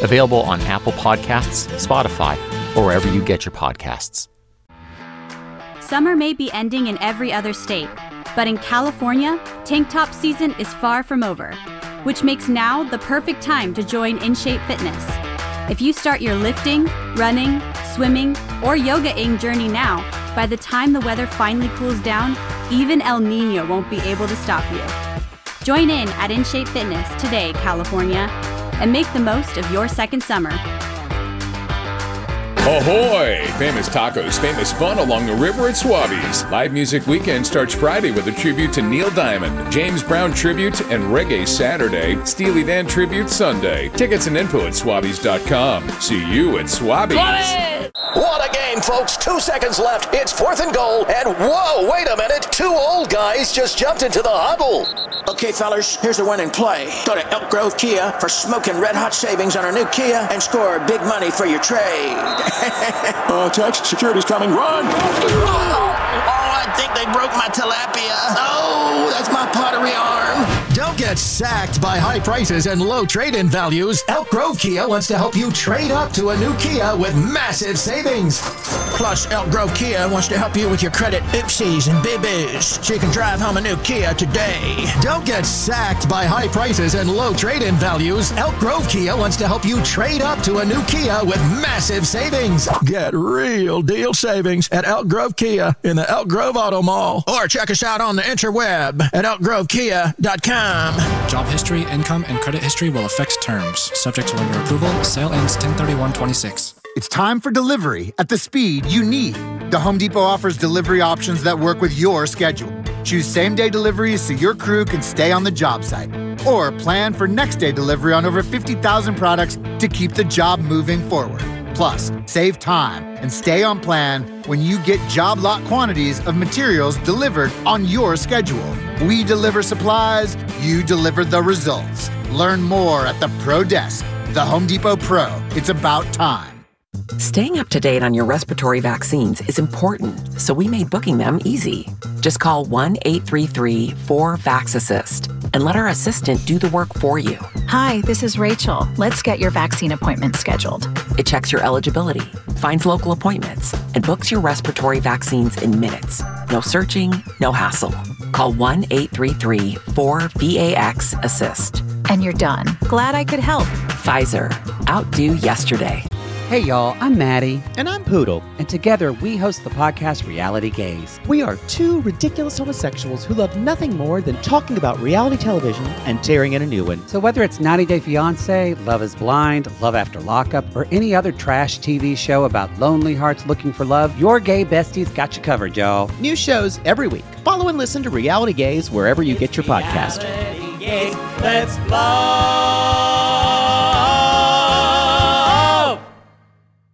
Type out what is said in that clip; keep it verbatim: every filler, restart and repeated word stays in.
Available on Apple Podcasts, Spotify, or wherever you get your podcasts. Summer may be ending in every other state, but in California, tank top season is far from over, which makes now the perfect time to join InShape Fitness. If you start your lifting, running, swimming, or yoga-ing journey now, by the time the weather finally cools down, even El Nino won't be able to stop you. Join in at InShape Fitness today, California, and make the most of your second summer. Ahoy! Famous tacos, famous fun along the river at Swabby's. Live Music Weekend starts Friday with a tribute to Neil Diamond, James Brown tribute, and Reggae Saturday, Steely Dan tribute Sunday. Tickets and info at swabbies dot com. See you at Swabby's. Swabby! What a game, folks. Two seconds left. It's fourth and goal. And whoa, wait a minute. Two old guys just jumped into the huddle. Okay, fellas, here's the winning play. Go to Elk Grove Kia for smoking red-hot savings on our new Kia and score big money for your trade. uh, text, security's coming, run! Oh, I think they broke my tilapia. Oh, that's my pottery arm. Don't get sacked by high prices and low trade-in values. Elk Grove Kia wants to help you trade up to a new Kia with massive savings. Plus, Elk Grove Kia wants to help you with your credit oopsies and boo-boos so you can drive home a new Kia today. Don't get sacked by high prices and low trade-in values. Elk Grove Kia wants to help you trade up to a new Kia with massive savings. Get real deal savings at Elk Grove Kia in the Elk Grove Auto Mall. Or check us out on the interweb at elk grove kia dot com. Job history, income, and credit history will affect terms. Subject to lender approval. Sale ends ten thirty-one twenty-six. It's time for delivery at the speed you need. The Home Depot offers delivery options that work with your schedule. Choose same-day deliveries so your crew can stay on the job site. Or plan for next-day delivery on over fifty thousand products to keep the job moving forward. Plus, save time and stay on plan when you get job lot quantities of materials delivered on your schedule. We deliver supplies, you deliver the results. Learn more at the Pro Desk. The Home Depot Pro. It's about time. Staying up to date on your respiratory vaccines is important, so we made booking them easy. Just call one eight three three four vax assist and let our assistant do the work for you. Hi, this is Rachel. Let's get your vaccine appointment scheduled. It checks your eligibility, finds local appointments, and books your respiratory vaccines in minutes. No searching, no hassle. Call one eight three three four vax assist. And you're done. Glad I could help. Pfizer. Outdo yesterday. Hey y'all, I'm Maddie. And I'm Poodle. And together we host the podcast Reality Gaze. We are two ridiculous homosexuals who love nothing more than talking about reality television and tearing in a new one. So whether it's ninety day fiancé, Love is Blind, Love After Lockup, or any other trash T V show about lonely hearts looking for love, your gay besties got you covered, y'all. New shows every week. Follow and listen to Reality Gaze wherever you get your podcast. Gaze, let's fly.